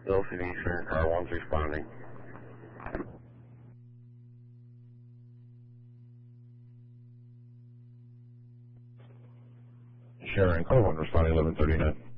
LCD Sharon Car 1's responding. Sharon Car 1 responding 1139.